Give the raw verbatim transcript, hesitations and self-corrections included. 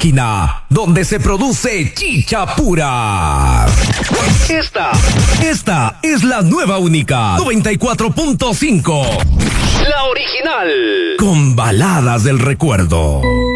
máquina donde se produce chicha pura. Esta, esta es la nueva única noventa y cuatro punto cinco. La original. Con baladas del recuerdo.